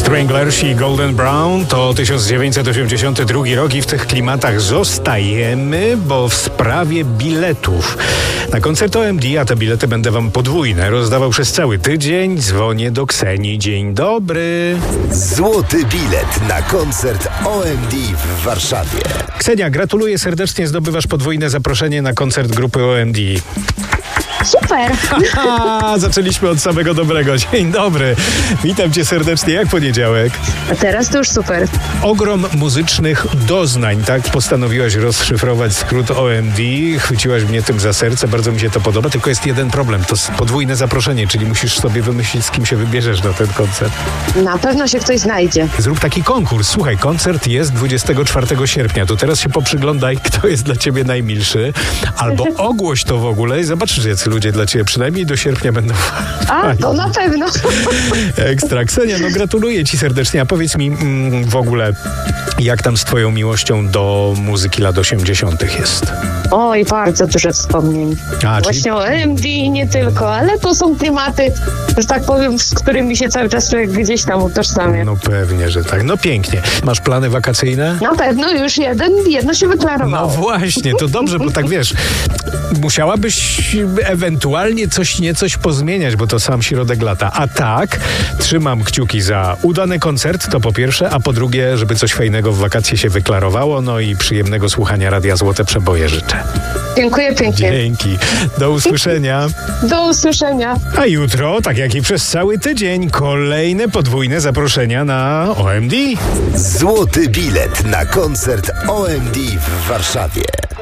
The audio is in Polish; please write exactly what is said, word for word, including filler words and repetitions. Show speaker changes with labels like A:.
A: Stranglers i Golden Brown to tysiąc dziewięćset osiemdziesiąty drugi rok i w tych klimatach zostajemy, bo w sprawie biletów na koncert O M D, a te bilety będę wam podwójne rozdawał przez cały tydzień. Dzwonię do Ksenii. Dzień dobry.
B: Złoty bilet na koncert O M D w Warszawie.
A: Ksenia, gratuluję serdecznie, zdobywasz podwójne zaproszenie na koncert grupy O M D.
C: Super!
A: Haha, zaczęliśmy od samego dobrego. Dzień dobry. Witam cię serdecznie. Jak poniedziałek?
C: A teraz to już super.
A: Ogrom muzycznych doznań, tak? Postanowiłaś rozszyfrować skrót O M D. Chwyciłaś mnie tym za serce. Bardzo mi się to podoba. Tylko jest jeden problem. To podwójne zaproszenie, czyli musisz sobie wymyślić, z kim się wybierzesz na ten koncert.
C: Na pewno się ktoś znajdzie.
A: Zrób taki konkurs. Słuchaj, koncert jest dwudziestego czwartego sierpnia. To teraz się poprzyglądaj, kto jest dla ciebie najmilszy. Albo ogłoś to w ogóle i zobaczysz, jacy ludzie dla ciebie przynajmniej do sierpnia będą.
C: A, to na pewno.
A: Ekstra. Ksenia, no gratuluję ci serdecznie. A powiedz mi mm, w ogóle, jak tam z twoją miłością do muzyki lat osiemdziesiątych jest?
C: Oj, bardzo dużo wspomnień.
A: A,
C: Właśnie
A: czyli...
C: o O M D i nie tylko, ale to są klimaty, że tak powiem, z którymi się cały czas człowiek gdzieś tam utożsamia.
A: No pewnie, że tak. No pięknie. Masz plany wakacyjne?
C: Na pewno już jeden, jedno się wyklarowało.
A: No właśnie, to dobrze, bo tak wiesz, musiałabyś ewentualnie coś niecoś pozmieniać, bo to sam środek lata. A tak, trzymam kciuki za udany koncert, to po pierwsze, a po drugie, żeby coś fajnego w wakacje się wyklarowało, no i przyjemnego słuchania Radia Złote Przeboje życzę.
C: Dziękuję pięknie.
A: Dzięki. Do usłyszenia.
C: Do usłyszenia.
A: A jutro, tak jak i przez cały tydzień, kolejne podwójne zaproszenia na O M D.
B: Złoty bilet na koncert O M D w Warszawie.